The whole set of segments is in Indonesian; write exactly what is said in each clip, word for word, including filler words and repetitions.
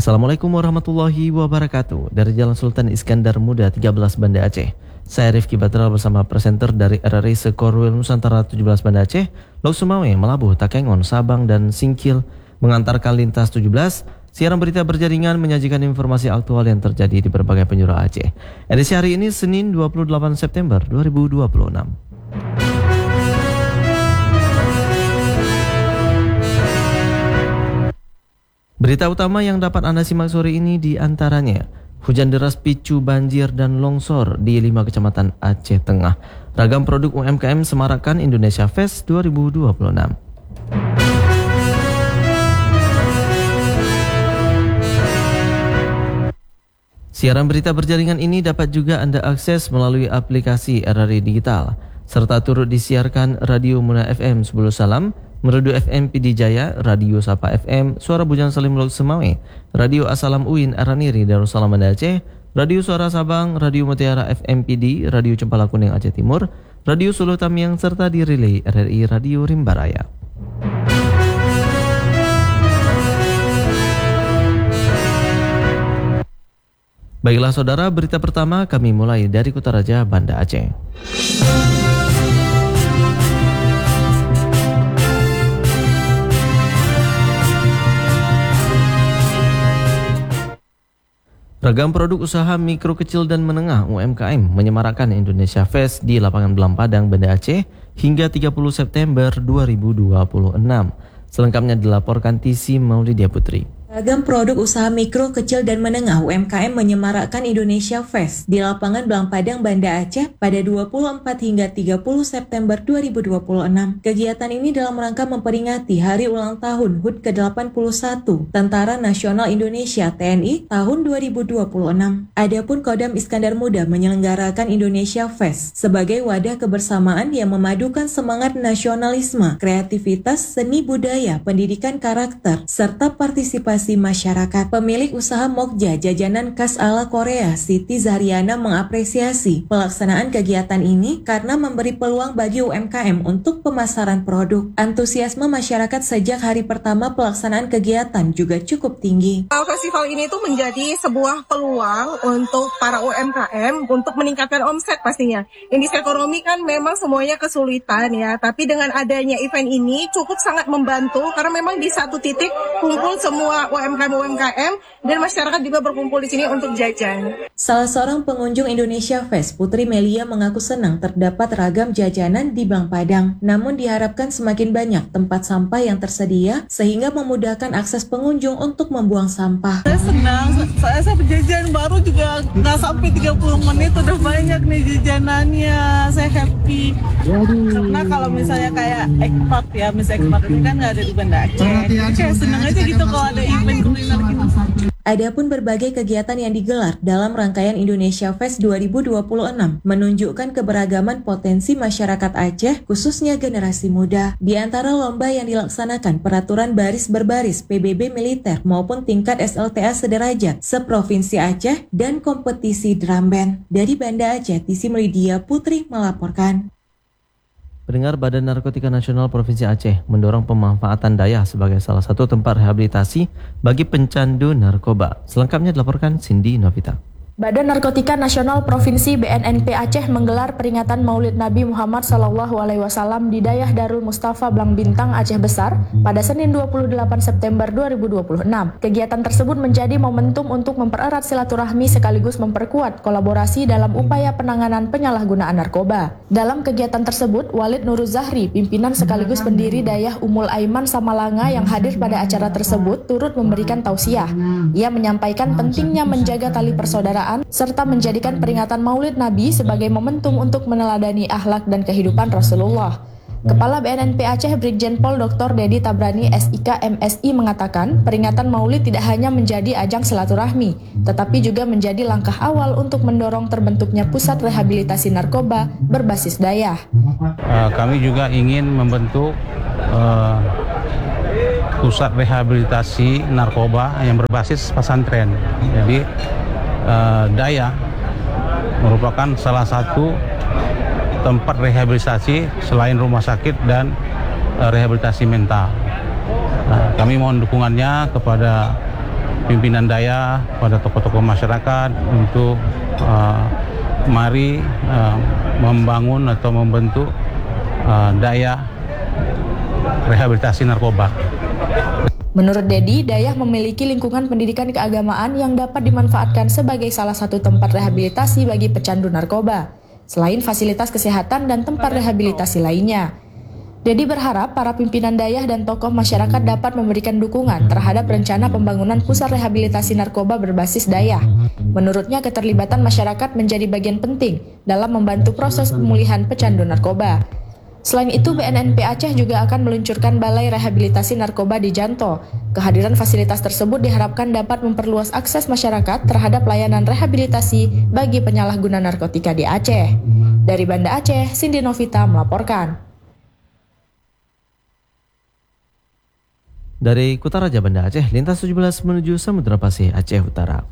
Assalamualaikum warahmatullahi wabarakatuh. Dari Jalan Sultan Iskandar Muda tiga belas Banda Aceh, saya Rifki Batral bersama presenter dari R R I Sekorwil Nusantara tujuh belas Banda Aceh, Laut Sumawe, Melabuh, Takengon, Sabang, dan Singkil mengantarkan lintas tujuh belas. Siaran berita berjaringan menyajikan informasi aktual yang terjadi di berbagai penjuru Aceh. Edisi hari ini Senin dua puluh delapan September dua ribu dua puluh enam. Berita utama yang dapat Anda simak sore ini di antaranya: hujan deras picu banjir dan longsor di lima kecamatan Aceh Tengah. Ragam produk U M K M semarakan Indonesia Fest dua ribu dua puluh enam. Siaran berita berjaringan ini dapat juga Anda akses melalui aplikasi R R I Digital, serta turut disiarkan Radio Muna F M Sebulu Salam, Merdu F M P D Jaya, Radio Sapa F M, Suara Bujang Salim Laut Sumawe, Radio Asalam U I N Araniri Darussalam Banda Aceh, Radio Suara Sabang, Radio Mutiara F M P D, Radio Cempala Kuning Aceh Timur, Radio Sulu Tamiang, serta di relay R R I Radio Rimbaraya. Baiklah saudara, berita pertama kami mulai dari Kutaraja, Banda Aceh. Ragam produk usaha mikro kecil dan menengah U M K M menyemarakkan Indonesia Fest di lapangan Belang Padang, Banda Aceh hingga tiga puluh September dua ribu dua puluh enam. Selengkapnya dilaporkan Tisi Maulidia Putri. Ragam produk usaha mikro, kecil, dan menengah U M K M menyemarakkan Indonesia Fest di lapangan Belang Padang, Banda Aceh pada dua puluh empat hingga tiga puluh September dua ribu dua puluh enam. Kegiatan ini dalam rangka memperingati hari ulang tahun H U T ke delapan puluh satu Tentara Nasional Indonesia T N I tahun dua ribu dua puluh enam. Adapun Kodam Iskandar Muda menyelenggarakan Indonesia Fest sebagai wadah kebersamaan yang memadukan semangat nasionalisme, kreativitas, seni budaya, pendidikan karakter, serta partisipasi masyarakat. Pemilik usaha Mokja jajanan khas ala Korea, Siti Zahriana, mengapresiasi pelaksanaan kegiatan ini karena memberi peluang bagi U M K M untuk pemasaran produk. Antusiasme masyarakat sejak hari pertama pelaksanaan kegiatan juga cukup tinggi. Festival ini tuh menjadi sebuah peluang untuk para U M K M untuk meningkatkan omset pastinya. Industri ekonomi kan memang semuanya kesulitan ya, tapi dengan adanya event ini cukup sangat membantu karena memang di satu titik kumpul semua U M K M-U M K M dan masyarakat juga berkumpul di sini untuk jajan. Salah seorang pengunjung Indonesia Fest, Putri Melia, mengaku senang terdapat ragam jajanan di Belang Padang. Namun diharapkan semakin banyak tempat sampah yang tersedia sehingga memudahkan akses pengunjung untuk membuang sampah. Saya senang, saya, saya berjajan baru juga nggak sampai tiga puluh menit udah banyak nih jajanannya. Saya happy. Karena kalau misalnya kayak ekpat ya, misalnya ekpat ini kan nggak ada di Banda Aceh. Jadi kayak senang aja gitu kalau ada event kuliner gitu. Adapun berbagai kegiatan yang digelar dalam rangkaian Indonesia Fest dua ribu dua puluh enam menunjukkan keberagaman potensi masyarakat Aceh, khususnya generasi muda. Di antara lomba yang dilaksanakan peraturan baris berbaris P B B militer maupun tingkat S L T A sederajat seprovinsi Aceh dan kompetisi drum band. Dari Banda Aceh, Tisi Maulidia Putri melaporkan. Pendengar, Badan Narkotika Nasional Provinsi Aceh mendorong pemanfaatan Dayah sebagai salah satu tempat rehabilitasi bagi pencandu narkoba. Selengkapnya dilaporkan Cindy Novita. Badan Narkotika Nasional Provinsi B N N P Aceh menggelar peringatan Maulid Nabi Muhammad Sallallahu Alaihi Wasallam di Dayah Darul Mustafa Belang Bintang, Aceh Besar pada Senin dua puluh delapan September dua ribu dua puluh enam. Kegiatan tersebut menjadi momentum untuk mempererat silaturahmi sekaligus memperkuat kolaborasi dalam upaya penanganan penyalahgunaan narkoba. Dalam kegiatan tersebut, Walid Nuruz Zahri, pimpinan sekaligus pendiri Dayah Umul Aiman Samalanga yang hadir pada acara tersebut, turut memberikan tausiah. Ia menyampaikan pentingnya menjaga tali persaudaraan serta menjadikan peringatan Maulid Nabi sebagai momentum untuk meneladani akhlak dan kehidupan Rasulullah. Kepala B N N P Aceh Brigjen Pol Doktor Dedi Tabrani S I K M S I mengatakan peringatan Maulid tidak hanya menjadi ajang silaturahmi, tetapi juga menjadi langkah awal untuk mendorong terbentuknya pusat rehabilitasi narkoba berbasis Dayah. Uh, kami juga ingin membentuk uh, pusat rehabilitasi narkoba yang berbasis pesantren. Jadi Uh, Dayah merupakan salah satu tempat rehabilitasi selain rumah sakit dan uh, rehabilitasi mental. Nah, kami mohon dukungannya kepada pimpinan daya, pada tokoh-tokoh masyarakat untuk uh, mari uh, membangun atau membentuk uh, daya rehabilitasi narkoba. Menurut Dedi, Dayah memiliki lingkungan pendidikan keagamaan yang dapat dimanfaatkan sebagai salah satu tempat rehabilitasi bagi pecandu narkoba, selain fasilitas kesehatan dan tempat rehabilitasi lainnya. Dedi berharap para pimpinan Dayah dan tokoh masyarakat dapat memberikan dukungan terhadap rencana pembangunan pusat rehabilitasi narkoba berbasis Dayah. Menurutnya, keterlibatan masyarakat menjadi bagian penting dalam membantu proses pemulihan pecandu narkoba. Selain itu, B N N P Aceh juga akan meluncurkan Balai Rehabilitasi Narkoba di Janto. Kehadiran fasilitas tersebut diharapkan dapat memperluas akses masyarakat terhadap layanan rehabilitasi bagi penyalahguna narkotika di Aceh. Dari Banda Aceh, Cindy Novita melaporkan. Dari Kutaraja Banda Aceh, lintas tujuh belas menuju Samudra Pasir Aceh Utara.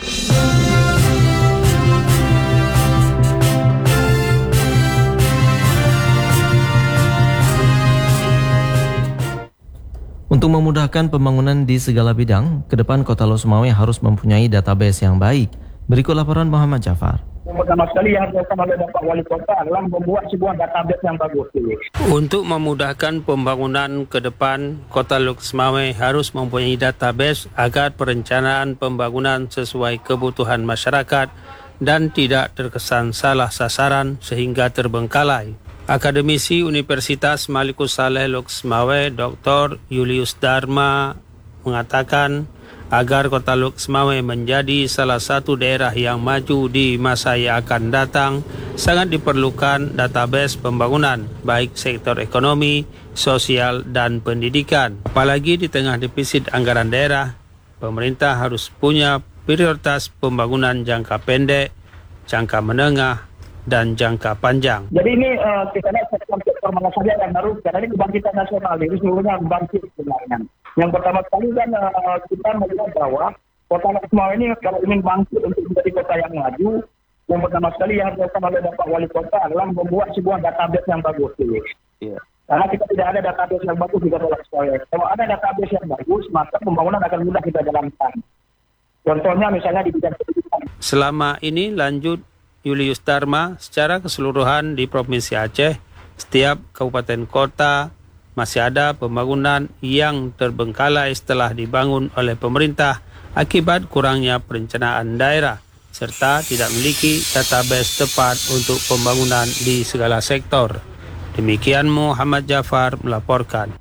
Untuk memudahkan pembangunan di segala bidang, ke depan Kota Lok Sumawe harus mempunyai database yang baik. Berikut laporan Muhammad Jafar. Pertama sekali yang harus dilakukan oleh Bapak Wali Kota adalah membuat sebuah database yang bagus. Untuk memudahkan pembangunan ke depan, Kota Lok Sumawe harus mempunyai database agar perencanaan pembangunan sesuai kebutuhan masyarakat dan tidak terkesan salah sasaran sehingga terbengkalai. Akademisi Universitas Malikus Saleh Lok Sumawe, Doktor Julius Dharma mengatakan agar Kota Lok Sumawe menjadi salah satu daerah yang maju di masa yang akan datang, sangat diperlukan database pembangunan, baik sektor ekonomi, sosial, dan pendidikan. Apalagi di tengah defisit anggaran daerah, pemerintah harus punya prioritas pembangunan jangka pendek, jangka menengah, dan jangka panjang. Jadi ini uh, kita lihat sektor-sektor mana saja yang harus, karena ini kebangkitan nasional, ini seluruhnya bangkit sebenarnya. Yang pertama sekali kan uh, kita melihat bahwa Kota Lok Sumawe ini kalau ingin bangkit untuk menjadi kota yang maju, yang pertama sekali yang harus dilakukan oleh Bapak Wali Kota adalah membuat sebuah database yang bagus. Yeah. Karena kita tidak ada database yang bagus di Kota Lok Sumawe. Kalau ada database yang bagus, maka pembangunan akan mudah kita jalankan. Contohnya misalnya di bidang pendidikan. Selama ini lanjut Julius Dharma, secara keseluruhan di Provinsi Aceh, setiap kabupaten kota masih ada pembangunan yang terbengkalai setelah dibangun oleh pemerintah akibat kurangnya perencanaan daerah, serta tidak memiliki database tepat untuk pembangunan di segala sektor. Demikian Muhammad Jafar melaporkan.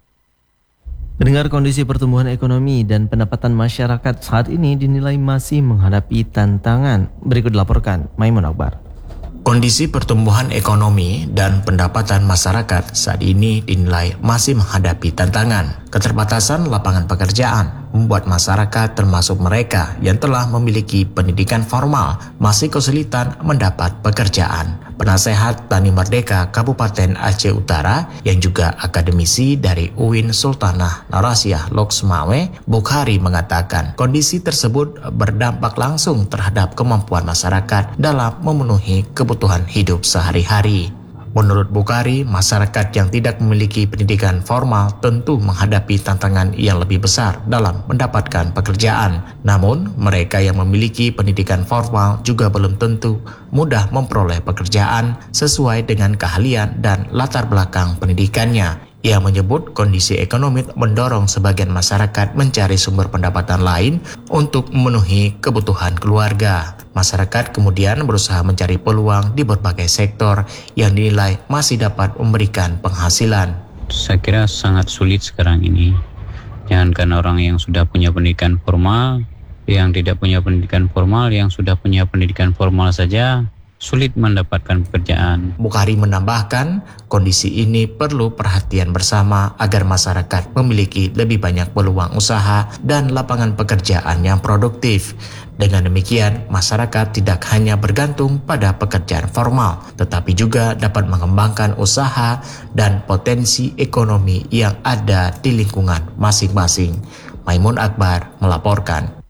Mendengar kondisi pertumbuhan ekonomi dan pendapatan masyarakat saat ini dinilai masih menghadapi tantangan. Berikut dilaporkan Maimun Akbar. Kondisi pertumbuhan ekonomi dan pendapatan masyarakat saat ini dinilai masih menghadapi tantangan. Keterbatasan lapangan pekerjaan membuat masyarakat termasuk mereka yang telah memiliki pendidikan formal masih kesulitan mendapat pekerjaan. Penasehat Tani Merdeka Kabupaten Aceh Utara yang juga akademisi dari U I N Sultanah Narasiah Lok Sumawe, Bukhari mengatakan kondisi tersebut berdampak langsung terhadap kemampuan masyarakat dalam memenuhi kebutuhan hidup sehari-hari. Menurut Bukhari, masyarakat yang tidak memiliki pendidikan formal tentu menghadapi tantangan yang lebih besar dalam mendapatkan pekerjaan. Namun, mereka yang memiliki pendidikan formal juga belum tentu mudah memperoleh pekerjaan sesuai dengan keahlian dan latar belakang pendidikannya. Ia menyebut kondisi ekonomi mendorong sebagian masyarakat mencari sumber pendapatan lain untuk memenuhi kebutuhan keluarga. Masyarakat kemudian berusaha mencari peluang di berbagai sektor yang dinilai masih dapat memberikan penghasilan. Saya kira sangat sulit sekarang ini. Jangankan orang yang sudah punya pendidikan formal, yang tidak punya pendidikan formal, yang sudah punya pendidikan formal saja sulit mendapatkan pekerjaan. Bukhari menambahkan, kondisi ini perlu perhatian bersama agar masyarakat memiliki lebih banyak peluang usaha dan lapangan pekerjaan yang produktif. Dengan demikian, masyarakat tidak hanya bergantung pada pekerjaan formal, tetapi juga dapat mengembangkan usaha dan potensi ekonomi yang ada di lingkungan masing-masing. Maimun Akbar melaporkan.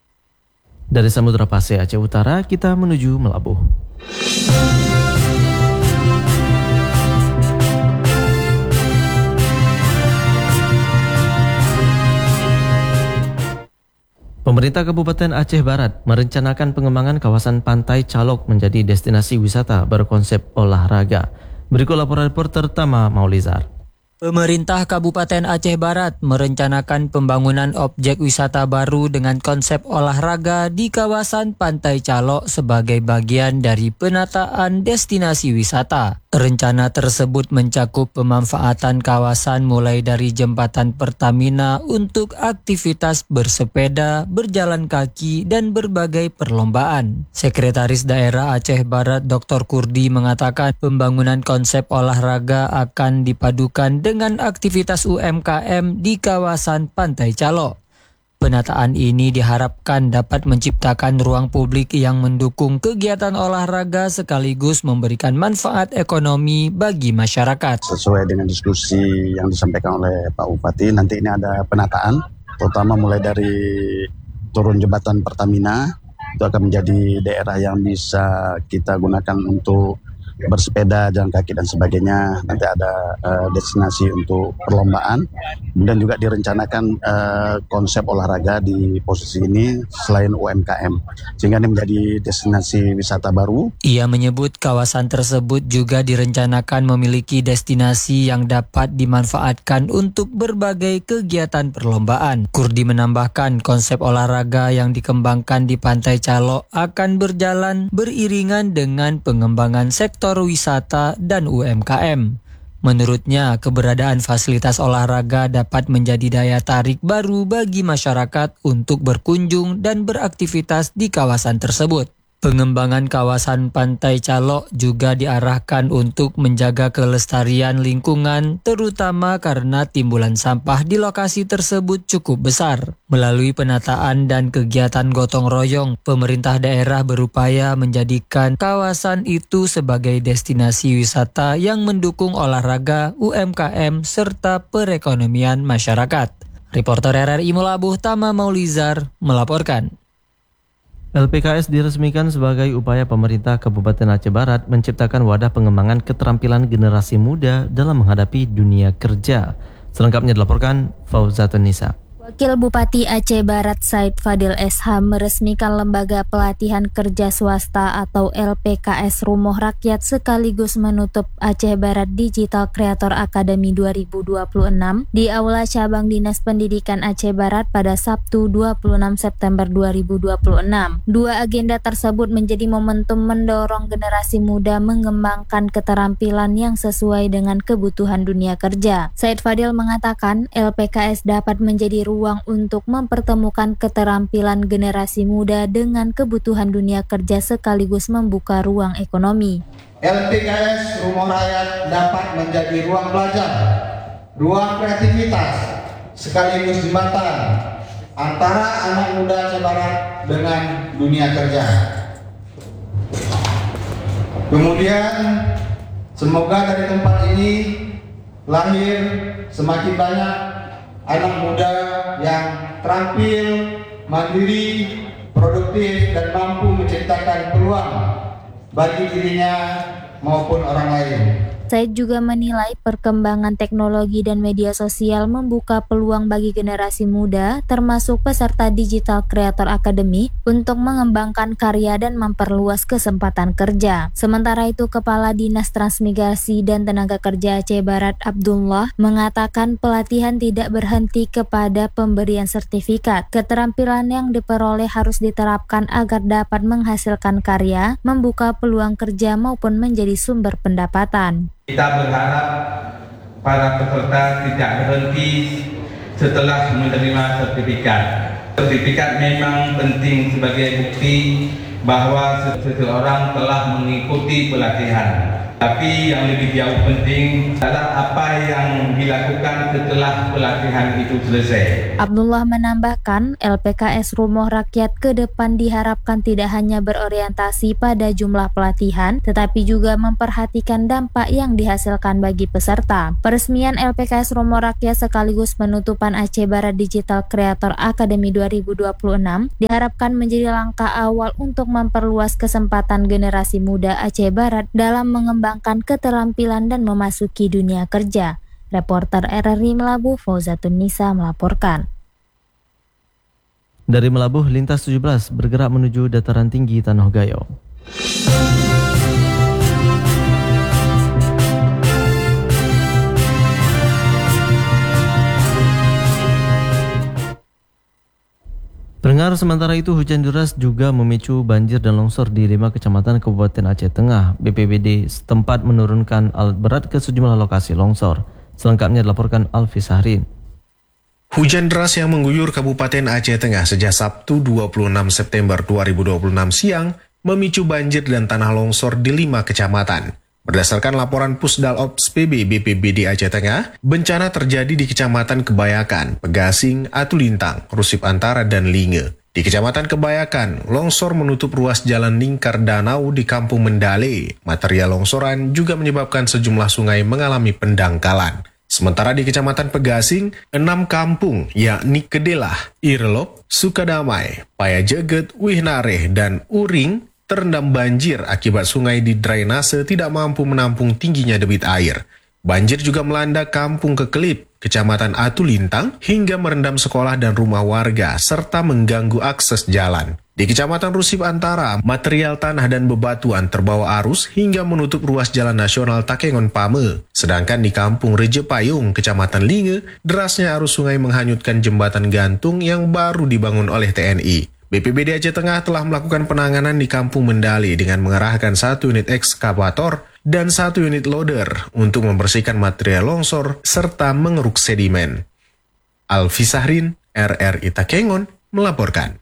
Dari Samudra Pasir Aceh Utara, kita menuju Melabuh. Pemerintah Kabupaten Aceh Barat merencanakan pengembangan kawasan Pantai Calok menjadi destinasi wisata berkonsep olahraga. Berikut laporan reporter Tama Maulizar. Pemerintah Kabupaten Aceh Barat merencanakan pembangunan objek wisata baru dengan konsep olahraga di kawasan Pantai Calok sebagai bagian dari penataan destinasi wisata. Rencana tersebut mencakup pemanfaatan kawasan mulai dari jembatan Pertamina untuk aktivitas bersepeda, berjalan kaki, dan berbagai perlombaan. Sekretaris Daerah Aceh Barat Doktor Kurdi mengatakan pembangunan konsep olahraga akan dipadukan dengan aktivitas U M K M di kawasan Pantai Calok. Penataan ini diharapkan dapat menciptakan ruang publik yang mendukung kegiatan olahraga sekaligus memberikan manfaat ekonomi bagi masyarakat. Sesuai dengan diskusi yang disampaikan oleh Pak Bupati, nanti ini ada penataan, terutama mulai dari turun jembatan Pertamina, itu akan menjadi daerah yang bisa kita gunakan untuk bersepeda, jalan kaki dan sebagainya. Nanti ada uh, destinasi untuk perlombaan. Kemudian juga direncanakan uh, konsep olahraga di posisi ini selain U M K M. Sehingga ini menjadi destinasi wisata baru. Ia menyebut kawasan tersebut juga direncanakan memiliki destinasi yang dapat dimanfaatkan untuk berbagai kegiatan perlombaan. Kurdi menambahkan konsep olahraga yang dikembangkan di Pantai Calok akan berjalan beriringan dengan pengembangan sektor wisata dan U M K M. Menurutnya, keberadaan fasilitas olahraga dapat menjadi daya tarik baru bagi masyarakat untuk berkunjung dan beraktivitas di kawasan tersebut. Pengembangan kawasan Pantai Calok juga diarahkan untuk menjaga kelestarian lingkungan, terutama karena timbulan sampah di lokasi tersebut cukup besar. Melalui penataan dan kegiatan gotong royong, pemerintah daerah berupaya menjadikan kawasan itu sebagai destinasi wisata yang mendukung olahraga, U M K M, serta perekonomian masyarakat. Reporter R R I Mulabuh Tama Maulizar melaporkan. L P K S diresmikan sebagai upaya pemerintah Kabupaten Aceh Barat menciptakan wadah pengembangan keterampilan generasi muda dalam menghadapi dunia kerja. Selengkapnya dilaporkan Fauzatun Nisa. Wakil Bupati Aceh Barat Said Fadil S H meresmikan Lembaga Pelatihan Kerja Swasta atau L P K S Rumoh Rakyat sekaligus menutup Aceh Barat Digital Creator Academy dua ribu dua puluh enam di Aula Cabang Dinas Pendidikan Aceh Barat pada Sabtu dua puluh enam September dua ribu dua puluh enam. Dua agenda tersebut menjadi momentum mendorong generasi muda mengembangkan keterampilan yang sesuai dengan kebutuhan dunia kerja. Said Fadil mengatakan L P K S dapat menjadi ruang untuk mempertemukan keterampilan generasi muda dengan kebutuhan dunia kerja sekaligus membuka ruang ekonomi. L P K S Rumoh Rakyat dapat menjadi ruang belajar, ruang kreativitas, sekaligus jembatan antara anak muda Aceh Barat dengan dunia kerja. Kemudian semoga dari tempat ini lahir semakin banyak anak muda yang terampil, mandiri, produktif, dan mampu menciptakan peluang bagi dirinya maupun orang lain. Said juga menilai perkembangan teknologi dan media sosial membuka peluang bagi generasi muda, termasuk peserta Digital Creator Academy, untuk mengembangkan karya dan memperluas kesempatan kerja. Sementara itu, Kepala Dinas Transmigrasi dan Tenaga Kerja Aceh Barat Abdullah mengatakan pelatihan tidak berhenti kepada pemberian sertifikat. Keterampilan yang diperoleh harus diterapkan agar dapat menghasilkan karya, membuka peluang kerja maupun menjadi sumber pendapatan. Kita berharap para peserta tidak berhenti setelah menerima sertifikat. Sertifikat memang penting sebagai bukti bahwa seseorang telah mengikuti pelatihan. Tapi yang lebih jauh penting adalah apa yang dilakukan setelah pelatihan itu selesai. Abdullah menambahkan, L P K S Rumoh Rakyat ke depan diharapkan tidak hanya berorientasi pada jumlah pelatihan, tetapi juga memperhatikan dampak yang dihasilkan bagi peserta. Peresmian L P K S Rumoh Rakyat sekaligus penutupan Aceh Barat Digital Creator Academy dua ribu dua puluh enam diharapkan menjadi langkah awal untuk memperluas kesempatan generasi muda Aceh Barat dalam mengembangkan keterampilan dan memasuki dunia kerja. Reporter R R I Melabuh Fauzatun Nisa melaporkan. Dari Melabuh, lintas tujuh belas bergerak menuju dataran tinggi Tanah Gayo. Pendengar, sementara itu hujan deras juga memicu banjir dan longsor di lima kecamatan Kabupaten Aceh Tengah. B P B D setempat menurunkan alat berat ke sejumlah lokasi longsor. Selengkapnya dilaporkan Alfi Sahrin. Hujan deras yang mengguyur Kabupaten Aceh Tengah sejak Sabtu dua puluh enam September dua ribu dua puluh enam siang memicu banjir dan tanah longsor di lima kecamatan. Berdasarkan laporan Pusdal Ops P B B P B D Aceh Tengah, bencana terjadi di Kecamatan Kebayakan, Pegasing, Atulintang, Rusip Antara, dan Linge. Di Kecamatan Kebayakan, longsor menutup ruas jalan lingkar danau di Kampung Mendale. Material longsoran juga menyebabkan sejumlah sungai mengalami pendangkalan. Sementara di Kecamatan Pegasing, enam kampung yakni Kedelah, Irlop, Sukadamai, Payajeget, Wihnareh, dan Uring terendam banjir akibat sungai di drainase tidak mampu menampung tingginya debit air. Banjir juga melanda Kampung Kekelip, Kecamatan Atulintang, hingga merendam sekolah dan rumah warga, serta mengganggu akses jalan. Di Kecamatan Rusip Antara, material tanah dan bebatuan terbawa arus hingga menutup ruas Jalan Nasional Takengon Pame. Sedangkan di Kampung Rejepayung, Kecamatan Linge, derasnya arus sungai menghanyutkan jembatan gantung yang baru dibangun oleh T N I. B P B D Aceh Tengah telah melakukan penanganan di Kampung Mendali dengan mengerahkan satu unit ekskavator dan satu unit loader untuk membersihkan material longsor serta mengeruk sedimen. Alfi Sahrin, R R I Takengon, melaporkan.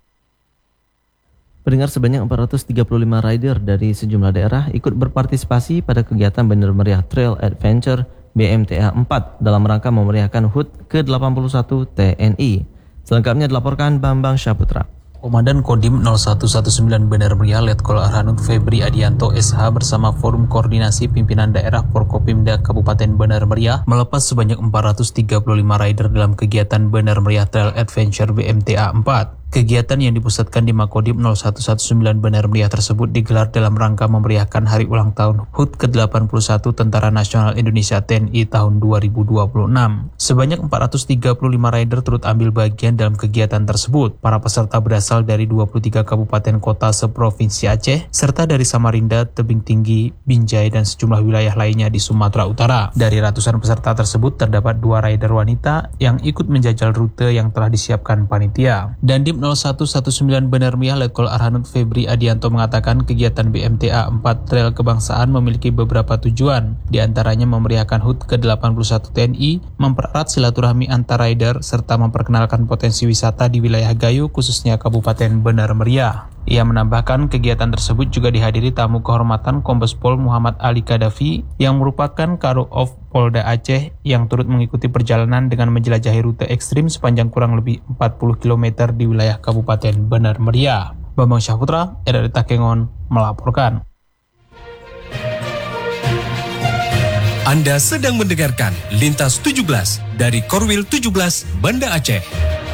Pendengar, sebanyak empat ratus tiga puluh lima rider dari sejumlah daerah ikut berpartisipasi pada kegiatan Bandar Meriah Trail Adventure B M T A empat dalam rangka memeriahkan H U T ke delapan puluh satu T N I. Selengkapnya dilaporkan Bambang Syaputra. Komandan Kodim nol satu satu sembilan Bandar Meriah Letkol Arhanud Febri Adianto S H bersama Forum Koordinasi Pimpinan Daerah Forkopimda Kabupaten Bandar Meriah melepas sebanyak empat ratus tiga puluh lima rider dalam kegiatan Bandar Meriah Trail Adventure B M T A empat. Kegiatan yang dipusatkan di Makodim nol satu satu sembilan Bandar Meriah tersebut digelar dalam rangka memeriahkan hari ulang tahun H U T ke delapan puluh satu Tentara Nasional Indonesia T N I tahun dua ribu dua puluh enam. Sebanyak empat ratus tiga puluh lima rider turut ambil bagian dalam kegiatan tersebut. Para peserta berasal dari dua puluh tiga kabupaten kota seprovinsi Aceh, serta dari Samarinda, Tebing Tinggi, Binjai, dan sejumlah wilayah lainnya di Sumatera Utara. Dari ratusan peserta tersebut terdapat dua rider wanita yang ikut menjajal rute yang telah disiapkan panitia. Dandim nol satu satu sembilan Bandar Meriah Letkol Arhanud Febri Adianto mengatakan kegiatan B M T A empat Trail Kebangsaan memiliki beberapa tujuan, di antaranya memeriahkan H U T ke delapan puluh satu T N I, mempererat silaturahmi antar rider, serta memperkenalkan potensi wisata di wilayah Gayo khususnya Kabupaten Bandar Meriah. Ia menambahkan kegiatan tersebut juga dihadiri tamu kehormatan Kombes Pol Muhammad Ali Kadafi yang merupakan Karo of Polda Aceh yang turut mengikuti perjalanan dengan menjelajahi rute ekstrim sepanjang kurang lebih empat puluh kilometer di wilayah Kabupaten Bandar Meriah. Bambang Syaputra, R R I Takengon, melaporkan. Anda sedang mendengarkan Lintas tujuh belas dari Korwil tujuh belas Banda Aceh.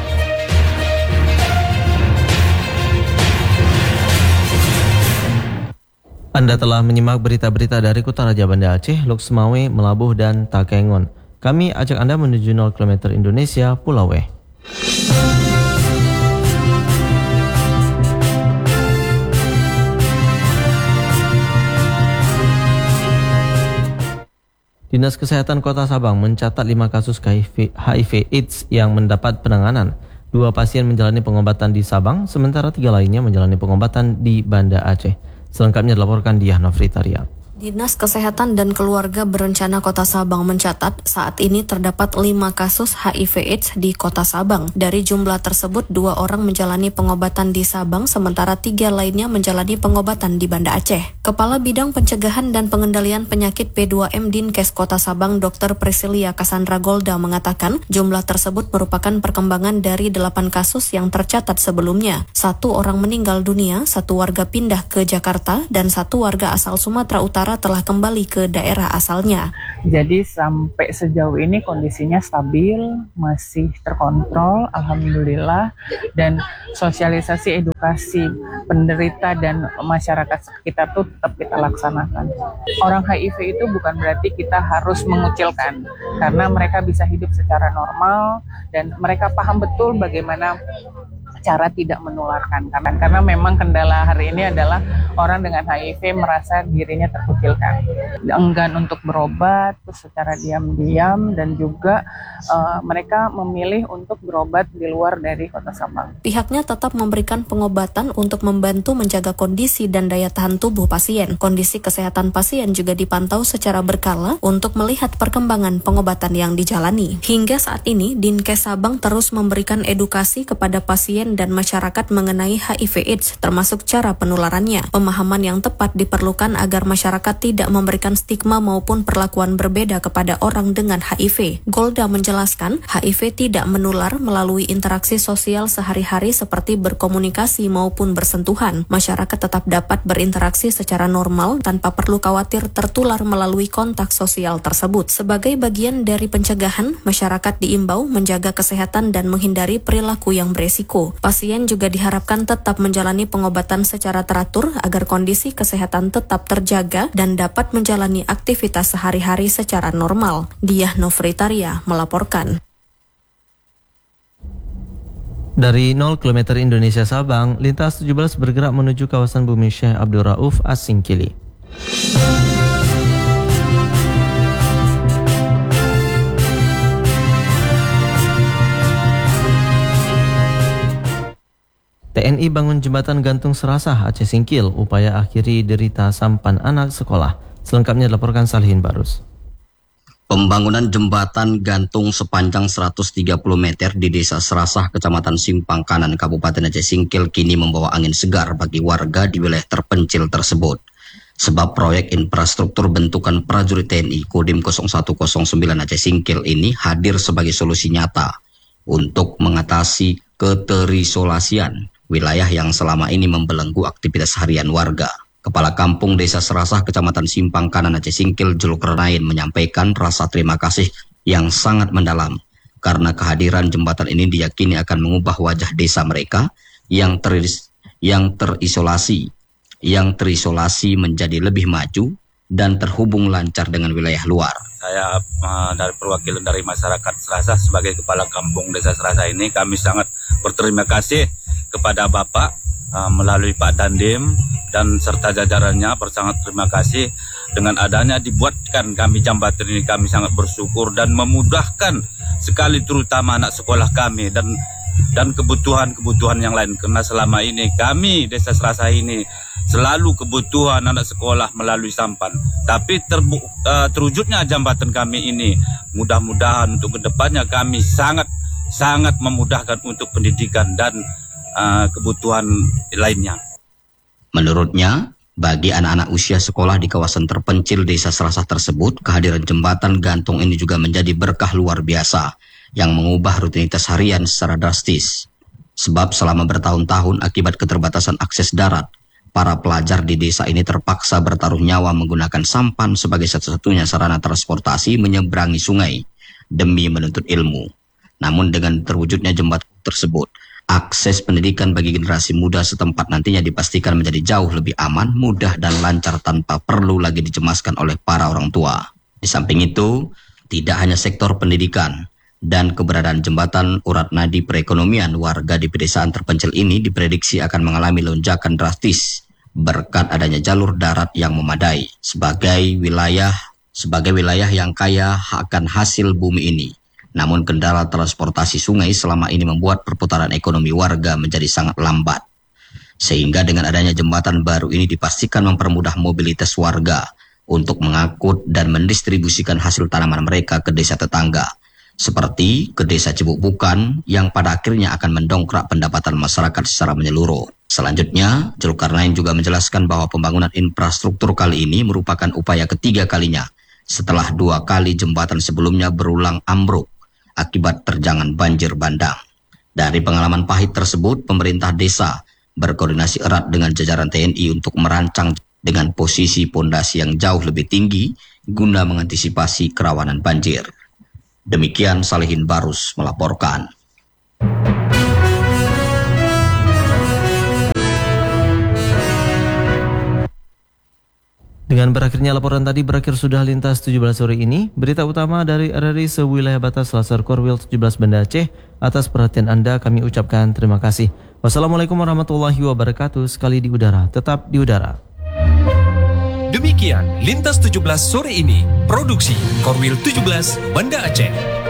Anda telah menyimak berita-berita dari Kota Raja Banda Aceh, Lok Semawe, Melabuh, dan Takengon. Kami ajak Anda menuju nol kilometer Indonesia, Pulau Weh. Dinas Kesehatan Kota Sabang mencatat lima kasus H I V AIDS yang mendapat penanganan. Dua pasien menjalani pengobatan di Sabang, sementara tiga lainnya menjalani pengobatan di Banda Aceh. Selengkapnya dilaporkan Diah Nofritaria. Dinas Kesehatan dan Keluarga Berencana Kota Sabang mencatat saat ini terdapat lima kasus H I V AIDS di Kota Sabang. Dari jumlah tersebut, dua orang menjalani pengobatan di Sabang, sementara tiga lainnya menjalani pengobatan di Banda Aceh. Kepala Bidang Pencegahan dan Pengendalian Penyakit P dua M Dinkes Kota Sabang, Dokter Priscilia Cassandra Golda mengatakan, jumlah tersebut merupakan perkembangan dari delapan kasus yang tercatat sebelumnya. Satu orang meninggal dunia, satu warga pindah ke Jakarta, dan satu warga asal Sumatera Utara telah kembali ke daerah asalnya. Jadi sampai sejauh ini kondisinya stabil, masih terkontrol, alhamdulillah, dan sosialisasi edukasi penderita dan masyarakat sekitar itu tetap kita laksanakan. Orang H I V itu bukan berarti kita harus mengucilkan, karena mereka bisa hidup secara normal dan mereka paham betul bagaimana cara tidak menularkan, karena karena memang kendala hari ini adalah orang dengan H I V merasa dirinya terkucilkan, enggan untuk berobat secara diam-diam, dan juga uh, mereka memilih untuk berobat di luar dari Kota Sabang. Pihaknya tetap memberikan pengobatan untuk membantu menjaga kondisi dan daya tahan tubuh pasien. Kondisi kesehatan pasien juga dipantau secara berkala untuk melihat perkembangan pengobatan yang dijalani. Hingga saat ini, Dinkes Sabang terus memberikan edukasi kepada pasien dan masyarakat mengenai H I V AIDS, termasuk cara penularannya. Pemahaman yang tepat diperlukan agar masyarakat tidak memberikan stigma maupun perlakuan berbeda kepada orang dengan H I V. Golda menjelaskan, H I V tidak menular melalui interaksi sosial sehari-hari seperti berkomunikasi maupun bersentuhan. Masyarakat tetap dapat berinteraksi secara normal tanpa perlu khawatir tertular melalui kontak sosial tersebut. Sebagai bagian dari pencegahan, masyarakat diimbau menjaga kesehatan dan menghindari perilaku yang beresiko. Pasien juga diharapkan tetap menjalani pengobatan secara teratur agar kondisi kesehatan tetap terjaga dan dapat menjalani aktivitas sehari-hari secara normal. Diah Novritaria melaporkan. Dari nol kilometer Indonesia Sabang, lintas tujuh belas bergerak menuju kawasan Bumi Syekh Abdul Rauf Asingkili. T N I bangun jembatan gantung Serasah Aceh Singkil, upaya akhiri derita sampan anak sekolah. Selengkapnya dilaporkan Salihin Barus. Pembangunan jembatan gantung sepanjang seratus tiga puluh meter di Desa Serasah, Kecamatan Simpang Kanan, Kabupaten Aceh Singkil kini membawa angin segar bagi warga di wilayah terpencil tersebut. Sebab proyek infrastruktur bentukan prajurit T N I Kodim nol satu nol sembilan Aceh Singkil ini hadir sebagai solusi nyata untuk mengatasi keterisolasian wilayah yang selama ini membelenggu aktivitas harian warga. Kepala Kampung Desa Serasah, Kecamatan Simpang Kanan Aceh Singkil, Julkarnain, menyampaikan rasa terima kasih yang sangat mendalam karena kehadiran jembatan ini diyakini akan mengubah wajah desa mereka yang teris, yang terisolasi, yang terisolasi menjadi lebih maju dan terhubung lancar dengan wilayah luar. Saya uh, dari perwakilan dari masyarakat Serasah sebagai Kepala Kampung Desa Serasah ini, kami sangat berterima kasih kepada Bapak uh, melalui Pak Dandim dan serta jajarannya, bersangat terima kasih dengan adanya dibuatkan kami jembatan ini. Kami sangat bersyukur dan memudahkan sekali terutama anak sekolah kami dan dan kebutuhan-kebutuhan yang lain, karena selama ini kami Desa Serasah ini selalu kebutuhan anak sekolah melalui sampan, tapi terbu- uh, terwujudnya jembatan kami ini mudah-mudahan untuk kedepannya kami sangat sangat memudahkan untuk pendidikan dan uh, kebutuhan lainnya. Menurutnya, bagi anak-anak usia sekolah di kawasan terpencil Desa Serasah tersebut, kehadiran jembatan gantung ini juga menjadi berkah luar biasa yang mengubah rutinitas harian secara drastis. Sebab selama bertahun-tahun akibat keterbatasan akses darat, para pelajar di desa ini terpaksa bertaruh nyawa menggunakan sampan sebagai satu-satunya sarana transportasi menyeberangi sungai demi menuntut ilmu. Namun dengan terwujudnya jembatan tersebut, akses pendidikan bagi generasi muda setempat nantinya dipastikan menjadi jauh lebih aman, mudah dan lancar tanpa perlu lagi dicemaskan oleh para orang tua. Di samping itu, tidak hanya sektor pendidikan dan keberadaan jembatan urat nadi perekonomian warga di pedesaan terpencil ini diprediksi akan mengalami lonjakan drastis berkat adanya jalur darat yang memadai sebagai wilayah sebagai wilayah yang kaya akan hasil bumi ini. Namun kendala transportasi sungai selama ini membuat perputaran ekonomi warga menjadi sangat lambat. Sehingga dengan adanya jembatan baru ini dipastikan mempermudah mobilitas warga untuk mengangkut dan mendistribusikan hasil tanaman mereka ke desa tetangga, seperti ke desa Cibukbukan yang pada akhirnya akan mendongkrak pendapatan masyarakat secara menyeluruh. Selanjutnya, Julkarnain juga menjelaskan bahwa pembangunan infrastruktur kali ini merupakan upaya ketiga kalinya setelah dua kali jembatan sebelumnya berulang ambruk akibat terjangan banjir bandang. Dari pengalaman pahit tersebut, pemerintah desa berkoordinasi erat dengan jajaran T N I untuk merancang dengan posisi pondasi yang jauh lebih tinggi guna mengantisipasi kerawanan banjir. Demikian Salihin Barus melaporkan. Dengan berakhirnya laporan tadi berakhir sudah lintas tujuh belas sore ini. Berita utama dari R R I sewilayah batas Selasar Korwil tujuh belas Banda Aceh. Atas perhatian Anda kami ucapkan terima kasih. Wassalamualaikum warahmatullahi wabarakatuh. Sekali di udara, tetap di udara. Demikian Lintas tujuh belas sore ini, produksi Korwil tujuh belas Banda Aceh.